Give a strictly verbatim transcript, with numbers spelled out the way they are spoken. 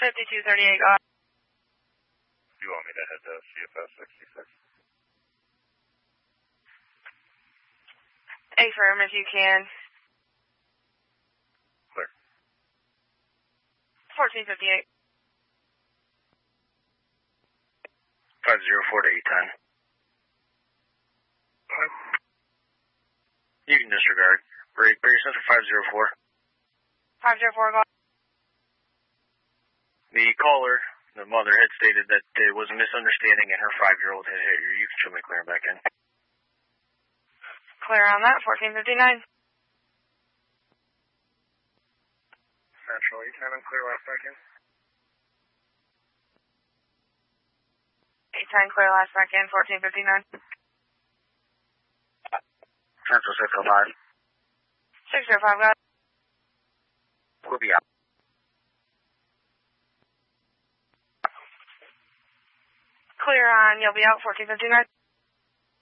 fifty-two thirty-eight, go ahead. You want me to head to C F S sixty-six? Affirm if you can. Clear. fourteen fifty-eight. five zero four to eight ten. You can disregard. Break, break yourself for five zero four. five zero four, go ahead. The caller, the mother, had stated that there was a misunderstanding and her five-year-old had hit her. You can show me clear back in. Clear on that, fourteen fifty-nine. Central eight ten, I'm clear last back in. eight ten, clear last back in, fourteen fifty-nine. Central six oh five. six zero five, go ahead. We'll be out. Clear on, you'll be out, fourteen fifty-nine.